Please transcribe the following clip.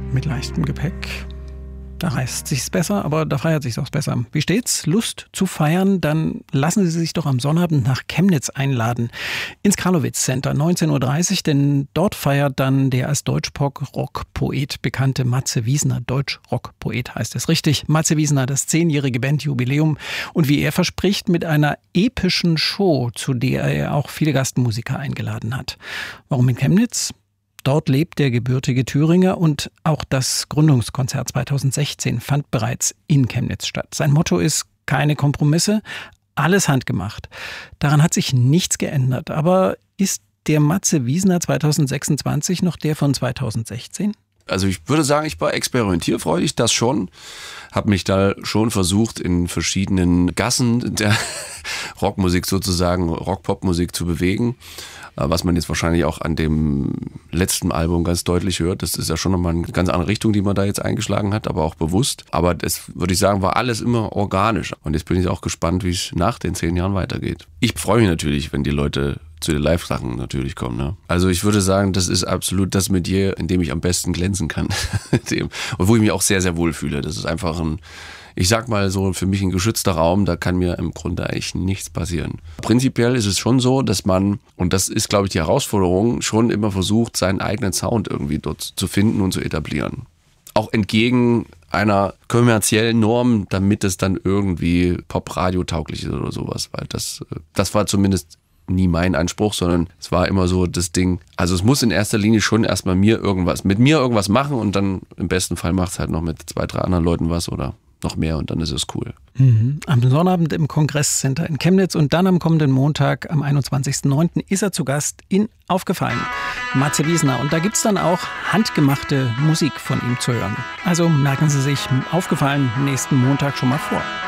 mit leichtem Gepäck. Da reist sich's besser, aber da feiert sich's auch besser. Wie steht's? Lust zu feiern? Dann lassen Sie sich doch am Sonnabend nach Chemnitz einladen. Ins Karlowitz Center, 19:30 Uhr, denn dort feiert dann der als Deutsch-Rock-Poet bekannte Matze Wiesner. Deutsch-Rock-Poet heißt es richtig. Matze Wiesner, das 10-jährige Bandjubiläum. Und wie er verspricht, mit einer epischen Show, zu der er auch viele Gastmusiker eingeladen hat. Warum in Chemnitz? Dort lebt der gebürtige Thüringer und auch das Gründungskonzert 2016 fand bereits in Chemnitz statt. Sein Motto ist: keine Kompromisse, alles handgemacht. Daran hat sich nichts geändert. Aber ist der Matze Wiesner 2026 noch der von 2016? Also ich würde sagen, ich war experimentierfreudig, das schon. Habe mich da schon versucht, in verschiedenen Gassen der Rockmusik sozusagen, Rock-Pop-Musik zu bewegen. Was man jetzt wahrscheinlich auch an dem letzten Album ganz deutlich hört. Das ist ja schon nochmal eine ganz andere Richtung, die man da jetzt eingeschlagen hat, aber auch bewusst. Aber das, würde ich sagen, war alles immer organisch. Und jetzt bin ich auch gespannt, wie es nach den 10 Jahren weitergeht. Ich freue mich natürlich, wenn die Leute zu den Live-Sachen natürlich kommen. Ne? Also ich würde sagen, das ist absolut das Metier, in dem ich am besten glänzen kann. Und wo ich mich auch sehr, sehr wohl fühle. Das ist einfach ich sag mal so, für mich ein geschützter Raum, da kann mir im Grunde eigentlich nichts passieren. Prinzipiell ist es schon so, dass man, und das ist, glaube ich, die Herausforderung, schon immer versucht, seinen eigenen Sound irgendwie dort zu finden und zu etablieren. Auch entgegen einer kommerziellen Norm, damit es dann irgendwie Pop-Radio-tauglich ist oder sowas. Weil das war zumindest nie mein Anspruch, sondern es war immer so das Ding, also es muss in erster Linie schon erstmal mit mir irgendwas machen und dann im besten Fall macht es halt noch mit 2, 3 anderen Leuten was oder noch mehr und dann ist es cool. Am Sonnabend im Kongresscenter in Chemnitz und dann am kommenden Montag, am 21.09. ist er zu Gast in Aufgefallen, Matze Wiesner. Und da gibt's dann auch handgemachte Musik von ihm zu hören. Also merken Sie sich Aufgefallen nächsten Montag schon mal vor.